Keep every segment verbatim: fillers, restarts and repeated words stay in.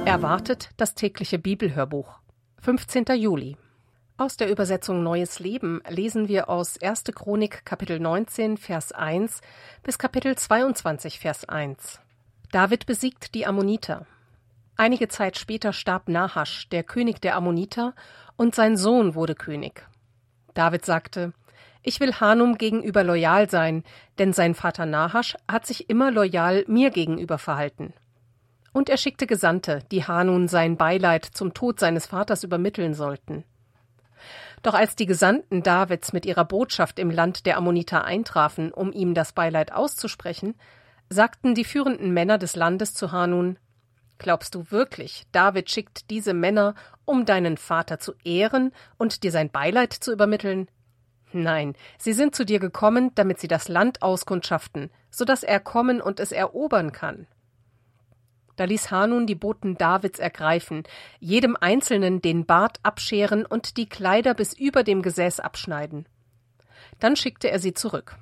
Erwartet das tägliche Bibelhörbuch. fünfzehnter Juli. Aus der Übersetzung Neues Leben lesen wir aus erster Chronik Kapitel neunzehn, Vers eins bis Kapitel zweiundzwanzig, Vers eins. David besiegt die Ammoniter. Einige Zeit später starb Nahasch, der König der Ammoniter, und sein Sohn wurde König. David sagte: Ich will Hanun gegenüber loyal sein, denn sein Vater Nahasch hat sich immer loyal mir gegenüber verhalten. Und er schickte Gesandte, die Hanun sein Beileid zum Tod seines Vaters übermitteln sollten. Doch als die Gesandten Davids mit ihrer Botschaft im Land der Ammoniter eintrafen, um ihm das Beileid auszusprechen, sagten die führenden Männer des Landes zu Hanun: Glaubst du wirklich, David schickt diese Männer, um deinen Vater zu ehren und dir sein Beileid zu übermitteln? Nein, sie sind zu dir gekommen, damit sie das Land auskundschaften, so dass er kommen und es erobern kann. Da ließ Hanun die Boten Davids ergreifen, jedem Einzelnen den Bart abscheren und die Kleider bis über dem Gesäß abschneiden. Dann schickte er sie zurück.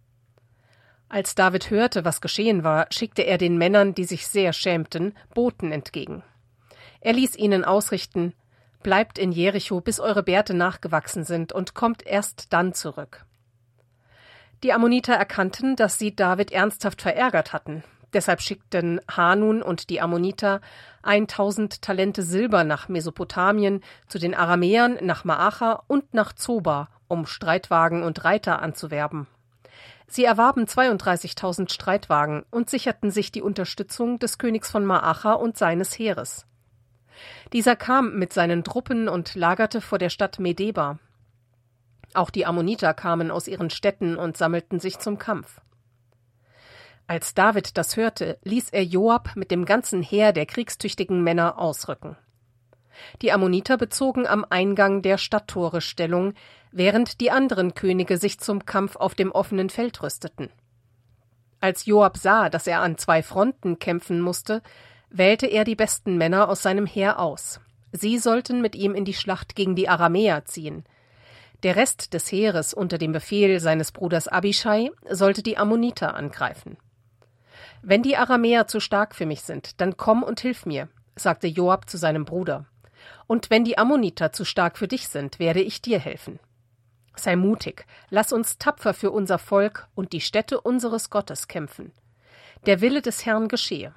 Als David hörte, was geschehen war, schickte er den Männern, die sich sehr schämten, Boten entgegen. Er ließ ihnen ausrichten: Bleibt in Jericho, bis eure Bärte nachgewachsen sind, und kommt erst dann zurück. Die Ammoniter erkannten, dass sie David ernsthaft verärgert hatten. Deshalb schickten Hanun und die Ammoniter eintausend Talente Silber nach Mesopotamien, zu den Aramäern nach Maacha und nach Zoba, um Streitwagen und Reiter anzuwerben. Sie erwarben zweiunddreißigtausend Streitwagen und sicherten sich die Unterstützung des Königs von Maacha und seines Heeres. Dieser kam mit seinen Truppen und lagerte vor der Stadt Medeba. Auch die Ammoniter kamen aus ihren Städten und sammelten sich zum Kampf. Als David das hörte, ließ er Joab mit dem ganzen Heer der kriegstüchtigen Männer ausrücken. Die Ammoniter bezogen am Eingang der Stadttore Stellung, während die anderen Könige sich zum Kampf auf dem offenen Feld rüsteten. Als Joab sah, dass er an zwei Fronten kämpfen musste, wählte er die besten Männer aus seinem Heer aus. Sie sollten mit ihm in die Schlacht gegen die Aramäer ziehen. Der Rest des Heeres unter dem Befehl seines Bruders Abischai sollte die Ammoniter angreifen. »Wenn die Aramäer zu stark für mich sind, dann komm und hilf mir«, sagte Joab zu seinem Bruder. »Und wenn die Ammoniter zu stark für dich sind, werde ich dir helfen. Sei mutig, lass uns tapfer für unser Volk und die Stätte unseres Gottes kämpfen. Der Wille des Herrn geschehe.«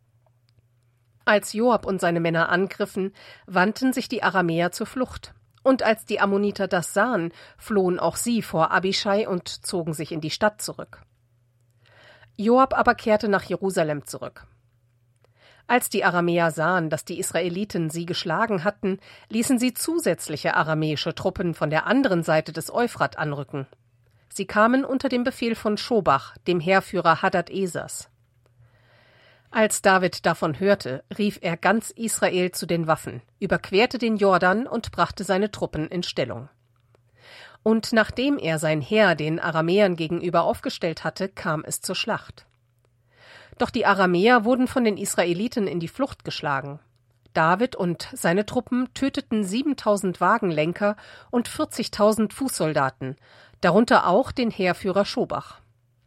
Als Joab und seine Männer angriffen, wandten sich die Aramäer zur Flucht. Und als die Ammoniter das sahen, flohen auch sie vor Abischai und zogen sich in die Stadt zurück. Joab aber kehrte nach Jerusalem zurück. Als die Aramäer sahen, dass die Israeliten sie geschlagen hatten, ließen sie zusätzliche aramäische Truppen von der anderen Seite des Euphrat anrücken. Sie kamen unter dem Befehl von Schobach, dem Heerführer Hadad-Esers. Als David davon hörte, rief er ganz Israel zu den Waffen, überquerte den Jordan und brachte seine Truppen in Stellung. Und nachdem er sein Heer den Aramäern gegenüber aufgestellt hatte, kam es zur Schlacht. Doch die Aramäer wurden von den Israeliten in die Flucht geschlagen. David und seine Truppen töteten siebentausend Wagenlenker und vierzigtausend Fußsoldaten, darunter auch den Heerführer Schobach.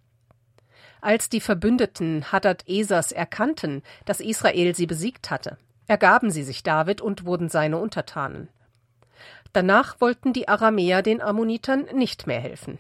Als die Verbündeten Hadad-Esers erkannten, dass Israel sie besiegt hatte, ergaben sie sich David und wurden seine Untertanen. Danach wollten die Aramäer den Ammonitern nicht mehr helfen.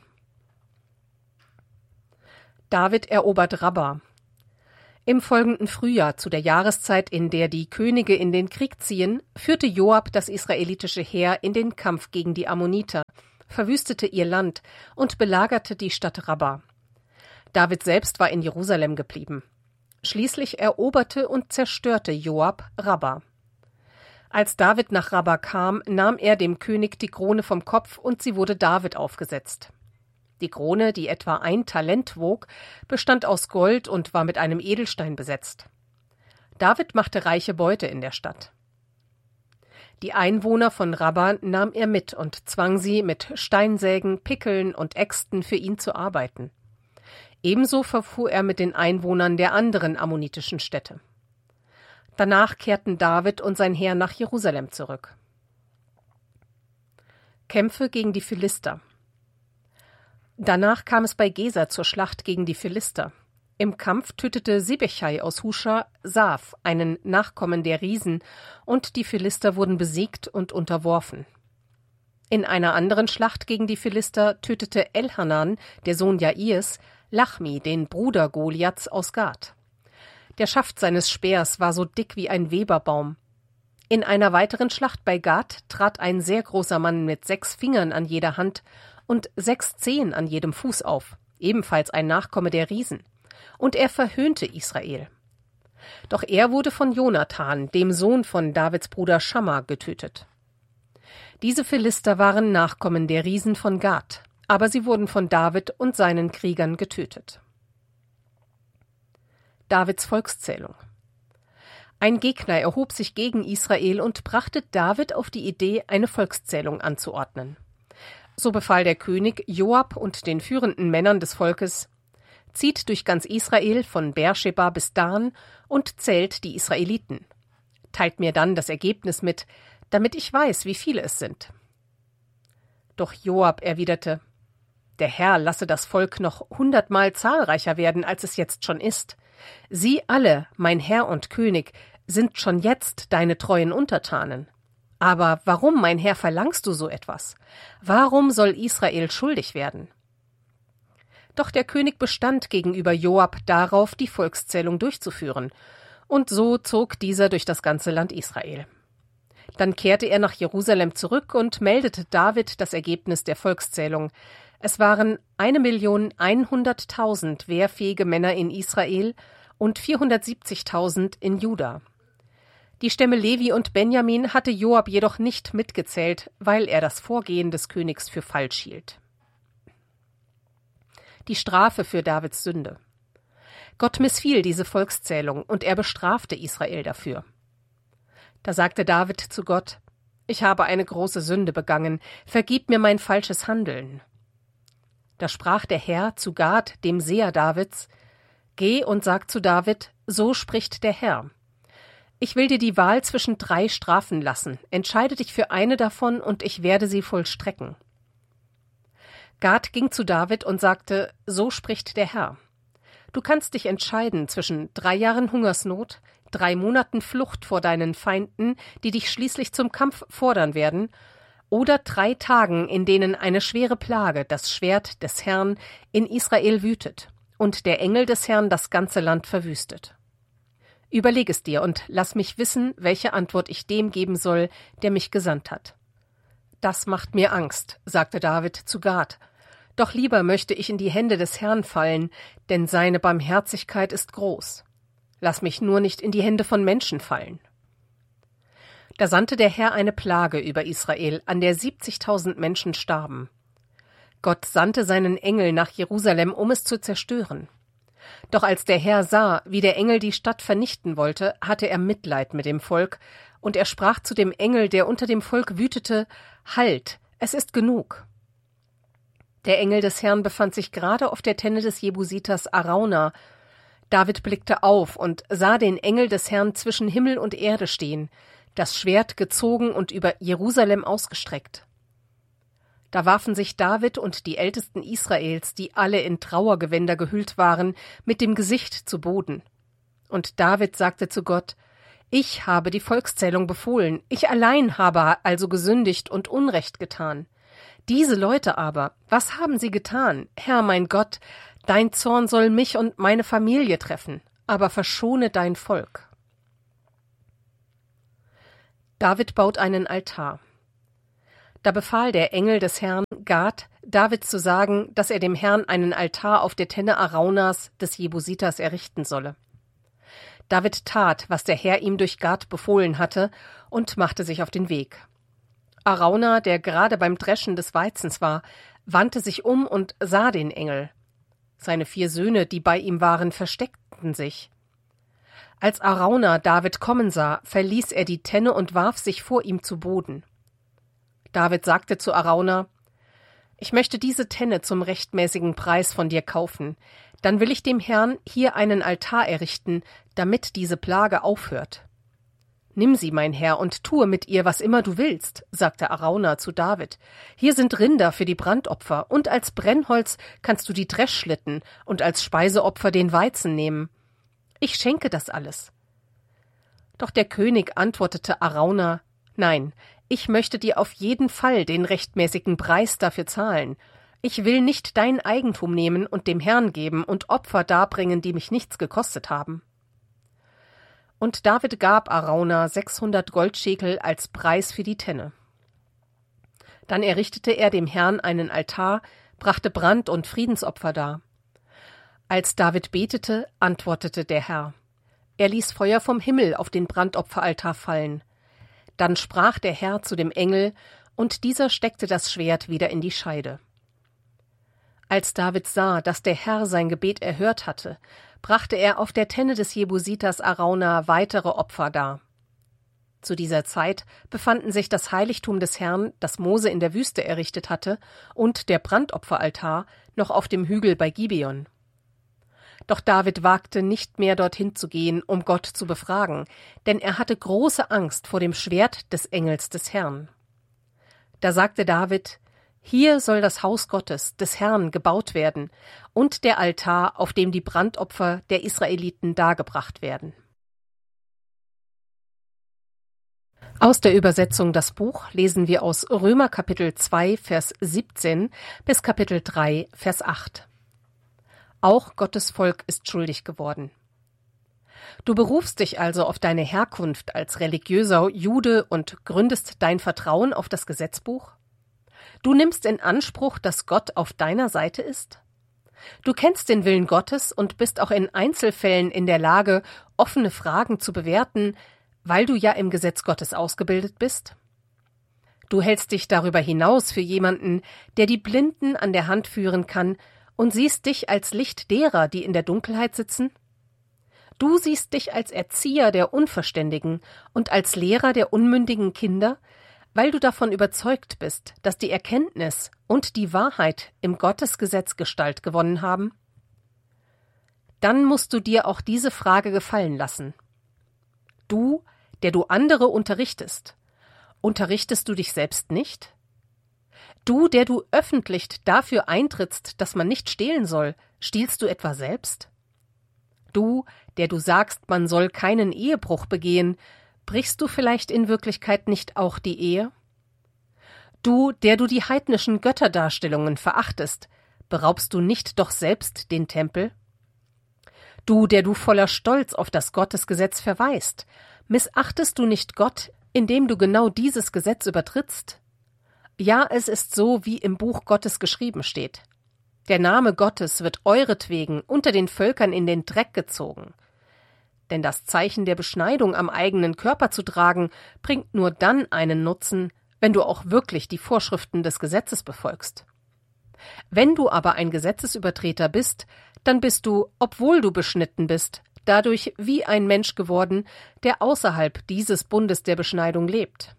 David erobert Rabba. Im folgenden Frühjahr, zu der Jahreszeit, in der die Könige in den Krieg ziehen, führte Joab das israelitische Heer in den Kampf gegen die Ammoniter, verwüstete ihr Land und belagerte die Stadt Rabba. David selbst war in Jerusalem geblieben. Schließlich eroberte und zerstörte Joab Rabba. Als David nach Rabba kam, nahm er dem König die Krone vom Kopf und sie wurde David aufgesetzt. Die Krone, die etwa ein Talent wog, bestand aus Gold und war mit einem Edelstein besetzt. David machte reiche Beute in der Stadt. Die Einwohner von Rabba nahm er mit und zwang sie, mit Steinsägen, Pickeln und Äxten für ihn zu arbeiten. Ebenso verfuhr er mit den Einwohnern der anderen ammonitischen Städte. Danach kehrten David und sein Heer nach Jerusalem zurück. Kämpfe gegen die Philister. Danach kam es bei Geser zur Schlacht gegen die Philister. Im Kampf tötete Sibechai aus Huscha Saf, einen Nachkommen der Riesen, und die Philister wurden besiegt und unterworfen. In einer anderen Schlacht gegen die Philister tötete Elhanan, der Sohn Jairs, Lachmi, den Bruder Goliaths aus Gath. Der Schaft seines Speers war so dick wie ein Weberbaum. In einer weiteren Schlacht bei Gath trat ein sehr großer Mann mit sechs Fingern an jeder Hand und sechs Zehen an jedem Fuß auf, ebenfalls ein Nachkomme der Riesen. Und er verhöhnte Israel. Doch er wurde von Jonathan, dem Sohn von Davids Bruder Schamma, getötet. Diese Philister waren Nachkommen der Riesen von Gath, aber sie wurden von David und seinen Kriegern getötet. Davids Volkszählung. Ein Gegner erhob sich gegen Israel und brachte David auf die Idee, eine Volkszählung anzuordnen. So befahl der König Joab und den führenden Männern des Volkes: Zieht durch ganz Israel von Beersheba bis Dan und zählt die Israeliten. Teilt mir dann das Ergebnis mit, damit ich weiß, wie viele es sind. Doch Joab erwiderte: Der Herr lasse das Volk noch hundertmal zahlreicher werden, als es jetzt schon ist. Sie alle, mein Herr und König, sind schon jetzt deine treuen Untertanen. Aber warum, mein Herr, verlangst du so etwas? Warum soll Israel schuldig werden? Doch der König bestand gegenüber Joab darauf, die Volkszählung durchzuführen, und so zog dieser durch das ganze Land Israel. Dann kehrte er nach Jerusalem zurück und meldete David das Ergebnis der Volkszählung. Es waren eine Million einhunderttausend wehrfähige Männer in Israel und vierhundertsiebzigtausend in Juda. Die Stämme Levi und Benjamin hatte Joab jedoch nicht mitgezählt, weil er das Vorgehen des Königs für falsch hielt. Die Strafe für Davids Sünde. Gott missfiel diese Volkszählung, und er bestrafte Israel dafür. Da sagte David zu Gott: Ich habe eine große Sünde begangen, vergib mir mein falsches Handeln. Da sprach der Herr zu Gad, dem Seher Davids: Geh und sag zu David, so spricht der Herr: Ich will dir die Wahl zwischen drei Strafen lassen, entscheide dich für eine davon, und ich werde sie vollstrecken. Gad ging zu David und sagte: So spricht der Herr: Du kannst dich entscheiden zwischen drei Jahren Hungersnot, drei Monaten Flucht vor deinen Feinden, die dich schließlich zum Kampf fordern werden, oder drei Tagen, in denen eine schwere Plage, das Schwert des Herrn, in Israel wütet und der Engel des Herrn das ganze Land verwüstet. Überleg es dir und lass mich wissen, welche Antwort ich dem geben soll, der mich gesandt hat. Das macht mir Angst, sagte David zu Gad. Doch lieber möchte ich in die Hände des Herrn fallen, denn seine Barmherzigkeit ist groß. Lass mich nur nicht in die Hände von Menschen fallen. Da sandte der Herr eine Plage über Israel, an der siebzigtausend Menschen starben. Gott sandte seinen Engel nach Jerusalem, um es zu zerstören. Doch als der Herr sah, wie der Engel die Stadt vernichten wollte, hatte er Mitleid mit dem Volk, und er sprach zu dem Engel, der unter dem Volk wütete: Halt, es ist genug. Der Engel des Herrn befand sich gerade auf der Tenne des Jebusiters Arauna. David blickte auf und sah den Engel des Herrn zwischen Himmel und Erde stehen, das Schwert gezogen und über Jerusalem ausgestreckt. Da warfen sich David und die Ältesten Israels, die alle in Trauergewänder gehüllt waren, mit dem Gesicht zu Boden. Und David sagte zu Gott: Ich habe die Volkszählung befohlen, ich allein habe also gesündigt und Unrecht getan. Diese Leute aber, was haben sie getan? Herr mein Gott, dein Zorn soll mich und meine Familie treffen, aber verschone dein Volk. David baut einen Altar. Da befahl der Engel des Herrn Gad, David zu sagen, dass er dem Herrn einen Altar auf der Tenne Araunas des Jebusiters errichten solle. David tat, was der Herr ihm durch Gad befohlen hatte, und machte sich auf den Weg. Arauna, der gerade beim Dreschen des Weizens war, wandte sich um und sah den Engel. Seine vier Söhne, die bei ihm waren, versteckten sich. Als Arauna David kommen sah, verließ er die Tenne und warf sich vor ihm zu Boden. David sagte zu Arauna: Ich möchte diese Tenne zum rechtmäßigen Preis von dir kaufen. Dann will ich dem Herrn hier einen Altar errichten, damit diese Plage aufhört. »Nimm sie, mein Herr, und tue mit ihr, was immer du willst«, sagte Araunah zu David. »Hier sind Rinder für die Brandopfer, und als Brennholz kannst du die Dreschschlitten und als Speiseopfer den Weizen nehmen. Ich schenke das alles.« Doch der König antwortete Araunah: »Nein, ich möchte dir auf jeden Fall den rechtmäßigen Preis dafür zahlen. Ich will nicht dein Eigentum nehmen und dem Herrn geben und Opfer darbringen, die mich nichts gekostet haben.« Und David gab Araunah sechshundert Goldschekel als Preis für die Tenne. Dann errichtete er dem Herrn einen Altar, brachte Brand- und Friedensopfer dar. Als David betete, antwortete der Herr. Er ließ Feuer vom Himmel auf den Brandopferaltar fallen. Dann sprach der Herr zu dem Engel, und dieser steckte das Schwert wieder in die Scheide. Als David sah, dass der Herr sein Gebet erhört hatte, brachte er auf der Tenne des Jebusiters Araunah weitere Opfer dar. Zu dieser Zeit befanden sich das Heiligtum des Herrn, das Mose in der Wüste errichtet hatte, und der Brandopferaltar noch auf dem Hügel bei Gibeon. Doch David wagte nicht mehr dorthin zu gehen, um Gott zu befragen, denn er hatte große Angst vor dem Schwert des Engels des Herrn. Da sagte David: »Hier soll das Haus Gottes, des Herrn, gebaut werden und der Altar, auf dem die Brandopfer der Israeliten dargebracht werden.« Aus der Übersetzung Das Buch lesen wir aus Römer Kapitel zwei, Vers siebzehn bis Kapitel drei, Vers acht. Auch Gottes Volk ist schuldig geworden. Du berufst dich also auf deine Herkunft als religiöser Jude und gründest dein Vertrauen auf das Gesetzbuch? Du nimmst in Anspruch, dass Gott auf deiner Seite ist? Du kennst den Willen Gottes und bist auch in Einzelfällen in der Lage, offene Fragen zu bewerten, weil du ja im Gesetz Gottes ausgebildet bist? Du hältst dich darüber hinaus für jemanden, der die Blinden an der Hand führen kann, und siehst dich als Licht derer, die in der Dunkelheit sitzen? Du siehst dich als Erzieher der Unverständigen und als Lehrer der unmündigen Kinder, weil du davon überzeugt bist, dass die Erkenntnis und die Wahrheit im Gottesgesetz Gestalt gewonnen haben? Dann musst du dir auch diese Frage gefallen lassen. Du, der du andere unterrichtest, unterrichtest du dich selbst nicht? Du, der du öffentlich dafür eintrittst, dass man nicht stehlen soll, stiehlst du etwa selbst? Du, der du sagst, man soll keinen Ehebruch begehen, brichst du vielleicht in Wirklichkeit nicht auch die Ehe? Du, der du die heidnischen Götterdarstellungen verachtest, beraubst du nicht doch selbst den Tempel? Du, der du voller Stolz auf das Gottesgesetz verweist, missachtest du nicht Gott, indem du genau dieses Gesetz übertrittst? Ja, es ist so, wie im Buch Gottes geschrieben steht. Der Name Gottes wird euretwegen unter den Völkern in den Dreck gezogen. Denn das Zeichen der Beschneidung am eigenen Körper zu tragen, bringt nur dann einen Nutzen, wenn du auch wirklich die Vorschriften des Gesetzes befolgst. Wenn du aber ein Gesetzesübertreter bist, dann bist du, obwohl du beschnitten bist, dadurch wie ein Mensch geworden, der außerhalb dieses Bundes der Beschneidung lebt.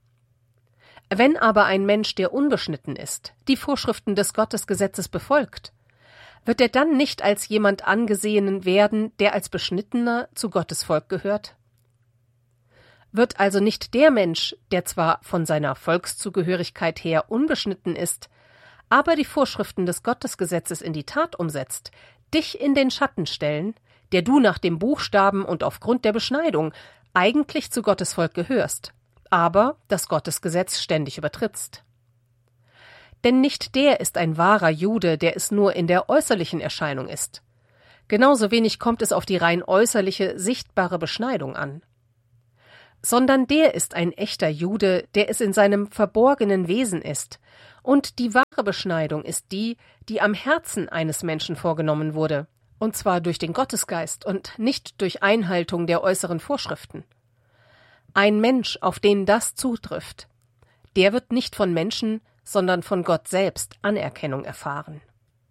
Wenn aber ein Mensch, der unbeschnitten ist, die Vorschriften des Gottesgesetzes befolgt, wird er dann nicht als jemand angesehen werden, der als Beschnittener zu Gottes Volk gehört? Wird also nicht der Mensch, der zwar von seiner Volkszugehörigkeit her unbeschnitten ist, aber die Vorschriften des Gottesgesetzes in die Tat umsetzt, dich in den Schatten stellen, der du nach dem Buchstaben und aufgrund der Beschneidung eigentlich zu Gottes Volk gehörst, aber das Gottesgesetz ständig übertrittst? Denn nicht der ist ein wahrer Jude, der es nur in der äußerlichen Erscheinung ist. Genauso wenig kommt es auf die rein äußerliche, sichtbare Beschneidung an. Sondern der ist ein echter Jude, der es in seinem verborgenen Wesen ist. Und die wahre Beschneidung ist die, die am Herzen eines Menschen vorgenommen wurde, und zwar durch den Gottesgeist und nicht durch Einhaltung der äußeren Vorschriften. Ein Mensch, auf den das zutrifft, der wird nicht von Menschen, sondern von Gott selbst Anerkennung erfahren.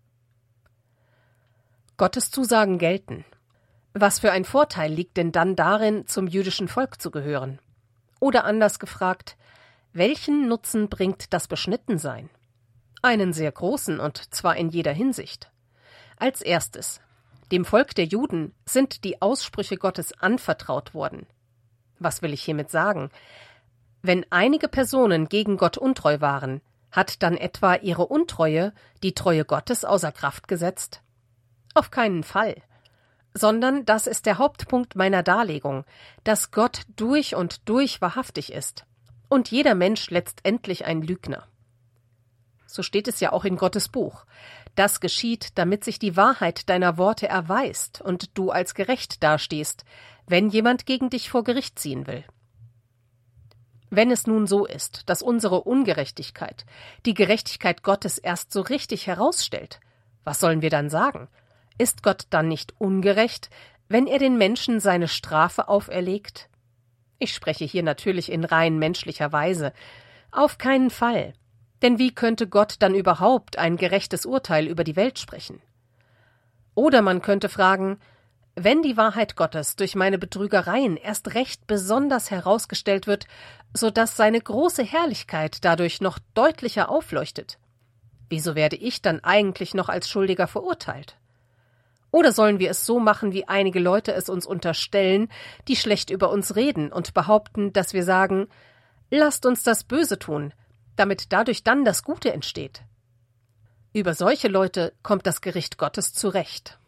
Gottes Zusagen gelten. Was für ein Vorteil liegt denn dann darin, zum jüdischen Volk zu gehören? Oder anders gefragt, welchen Nutzen bringt das Beschnittensein? Einen sehr großen, und zwar in jeder Hinsicht. Als erstes, dem Volk der Juden sind die Aussprüche Gottes anvertraut worden. Was will ich hiermit sagen? Wenn einige Personen gegen Gott untreu waren, hat dann etwa ihre Untreue die Treue Gottes außer Kraft gesetzt? Auf keinen Fall. Sondern das ist der Hauptpunkt meiner Darlegung, dass Gott durch und durch wahrhaftig ist und jeder Mensch letztendlich ein Lügner. So steht es ja auch in Gottes Buch. Das geschieht, damit sich die Wahrheit deiner Worte erweist und du als gerecht dastehst, wenn jemand gegen dich vor Gericht ziehen will. Wenn es nun so ist, dass unsere Ungerechtigkeit die Gerechtigkeit Gottes erst so richtig herausstellt, was sollen wir dann sagen? Ist Gott dann nicht ungerecht, wenn er den Menschen seine Strafe auferlegt? Ich spreche hier natürlich in rein menschlicher Weise. Auf keinen Fall. Denn wie könnte Gott dann überhaupt ein gerechtes Urteil über die Welt sprechen? Oder man könnte fragen, wenn die Wahrheit Gottes durch meine Betrügereien erst recht besonders herausgestellt wird, so dass seine große Herrlichkeit dadurch noch deutlicher aufleuchtet, wieso werde ich dann eigentlich noch als Schuldiger verurteilt? Oder sollen wir es so machen, wie einige Leute es uns unterstellen, die schlecht über uns reden und behaupten, dass wir sagen, lasst uns das Böse tun, damit dadurch dann das Gute entsteht? Über solche Leute kommt das Gericht Gottes zurecht.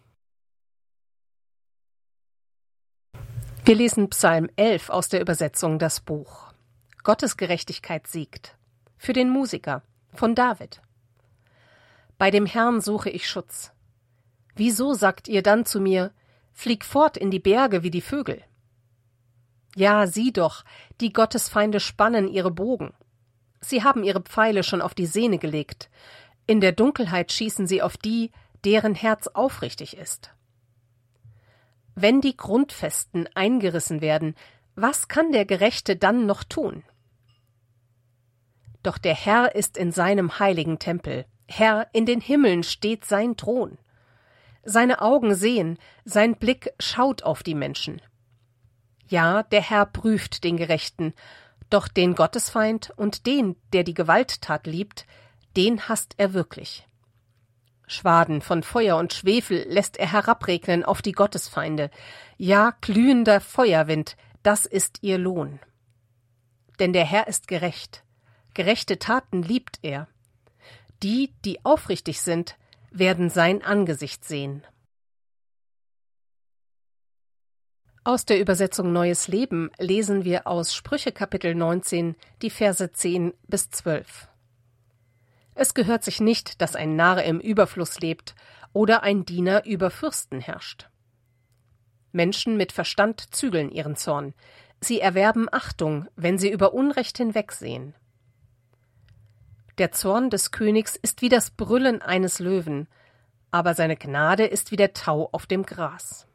Wir lesen Psalm elf aus der Übersetzung Das Buch. Gottes Gerechtigkeit siegt. Für den Musiker von David. Bei dem Herrn suche ich Schutz. Wieso sagt ihr dann zu mir, flieg fort in die Berge wie die Vögel? Ja, sieh doch, die Gottesfeinde spannen ihre Bogen. Sie haben ihre Pfeile schon auf die Sehne gelegt. In der Dunkelheit schießen sie auf die, deren Herz aufrichtig ist. Wenn die Grundfesten eingerissen werden, was kann der Gerechte dann noch tun? Doch der Herr ist in seinem heiligen Tempel. Herr, in den Himmeln steht sein Thron. Seine Augen sehen, sein Blick schaut auf die Menschen. Ja, der Herr prüft den Gerechten, doch den Gottesfeind und den, der die Gewalttat liebt, den hasst er wirklich. Schwaden von Feuer und Schwefel lässt er herabregnen auf die Gottesfeinde. Ja, glühender Feuerwind, das ist ihr Lohn. Denn der Herr ist gerecht. Gerechte Taten liebt er. Die, die aufrichtig sind, werden sein Angesicht sehen. Aus der Übersetzung Neues Leben lesen wir aus Sprüche Kapitel neunzehn die Verse zehn bis zwölf. Es gehört sich nicht, dass ein Narr im Überfluss lebt oder ein Diener über Fürsten herrscht. Menschen mit Verstand zügeln ihren Zorn. Sie erwerben Achtung, wenn sie über Unrecht hinwegsehen. Der Zorn des Königs ist wie das Brüllen eines Löwen, aber seine Gnade ist wie der Tau auf dem Gras.